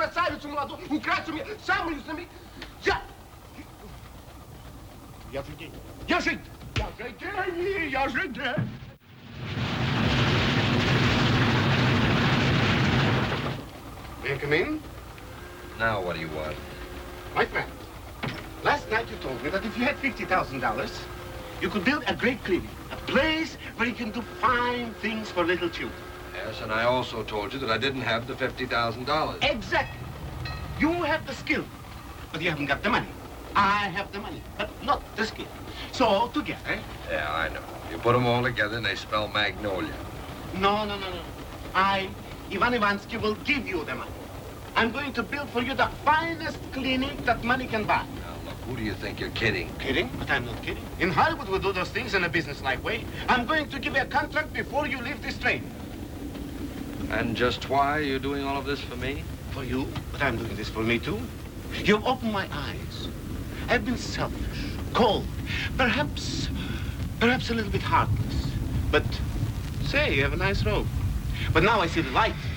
красавицу молодую, украсть у меня самую знаменитую... Я же гений. Я же гений, я же гений. May I come in? Now what do you want? My friend, last night you told me that if you had $50,000, you could build a great clinic, a place where you can do fine things for little children. Yes, and I also told you that I didn't have the $50,000. Exactly. You have the skill, but you haven't got the money. I have the money, but not the skill. So, together... Yeah, I know. You put them all together and they spell Magnolia. No. I, Ivan Ivansky, will give you the money. I'm going to build for you the finest clinic that money can buy. Now, look, who do you think you're kidding? Kidding? But I'm not kidding. In Hollywood, we do those things in a business-like way. I'm going to give you a contract before you leave this train. And just why are you doing all of this for me? For you, but I'm doing this for me, too. You've opened my eyes. I've been selfish, cold, perhaps a little bit heartless. But, say, you have a nice robe. But now I see the light.